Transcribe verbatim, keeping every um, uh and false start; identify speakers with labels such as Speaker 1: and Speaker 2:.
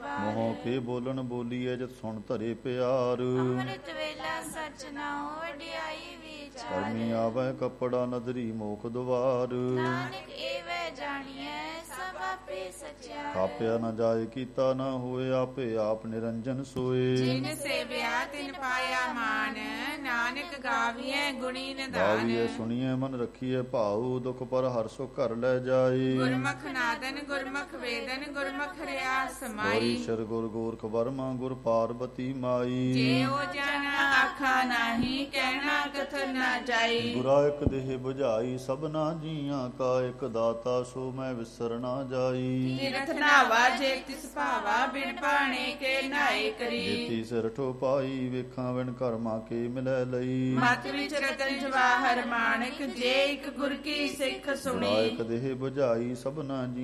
Speaker 1: ਮੋਹ ਕੇ ਬੋਲਣ ਬੋਲੀਏ ਜਤ ਸੁਣ ਧਰੇ ਪਿਆਰ।
Speaker 2: ਅੰਮ੍ਰਿਤ ਵੇਲਾ ਸਚ ਨਾਉ ਵਡਿਆਈ ਵਿਚਾਰ।
Speaker 1: ਕਰਮੀ ਆਵੈ ਕੱਪੜਾ ਨਦਰੀ ਮੋਖ ਦੁਆਰ।
Speaker 2: ਨਾਨਕ ਏਵੈ ਜਾਣੀਐ ਸਭ ਆਪੇ ਸਚਿਆਰ।
Speaker 1: ਥਾਪਿਆ ਨਾ ਜਾਏ ਕੀਤਾ ਨਾ ਹੋਏ ਆਪੇ ਆਪ ਨਿਰੰਜਨ ਸੋਏ।
Speaker 3: ਜਿਨ ਸੇਵਿਆ ਤਿਨ ਪਾਇਆ ਮਾਨ ਨਾਨਕ ਗਾਵੀਐ ਗੁਣੀ ਨਿਧਾਨ।
Speaker 1: ਗਾਵੀਐ ਸੁਣੀਐ ਮਨ ਰੱਖੀਐ ਭਾਉ ਦੁਖ ਪਰ ਹਰਿ ਸੁਖ ਘਰ ਲੈ ਜਾਏ।
Speaker 3: ਗੁਰਮੁਖ ਨਾਦਨ ਗੁਰਮੁਖ ਵੇਦਨ ਗੁਰਮੁਖ ਰਿਆ ਸਮਾਈ।
Speaker 1: ਗੌਰੀਸ਼ਰ ਗੁਰ ਗੋਰਖ ਵਰਮਾ ਗੁਰ ਪਾਰਬਤੀ ਮਾਈ।
Speaker 3: ਜਿਉ ਜਨ ਆਖਾ ਨਾਹੀ ਕਹਿਣਾ ਕਥਨ ਨਾ ਜਾਈ।
Speaker 1: ਗੁਰਾ ਇਕ ਦੇਹ 부ਝਾਈ ਸਭਨਾ ਜੀਆਂ ਕਾ ਇਕ ਦਾਤਾ ਸੋ ਮੈਂ ਵਿਸਰ ਨਾ ਜਾਈ।
Speaker 3: ਤੀਰਥ ਨਾਵਾ ਜੇ ਤਿਸ ਭਾਵਾ ਬਿਨ ਪਾਣੇ ਕੇ ਨਾਏ ਕਰੀ।
Speaker 1: ਜੇਤੀ ਸਿਰ ਠੋ ਪਾਈ ਵੇਖਾਂ ਵਿਣ ਕਰਮਾ ਕੇ ਮਿਲੈ ਲਈ।
Speaker 3: ਮਤ ਵਿੱਚ ਰਤਨ ਜਵਾਹਰ ਮਾਣਕ ਜੇ ਇਕ ਗੁਰ ਕੀ ਸਿੱਖ ਸੁਣੀ।
Speaker 1: ਗੁਰਾ ਇਕ ਦੇਹ 부ਝਾਈ ਸਭਨਾ ਜੀ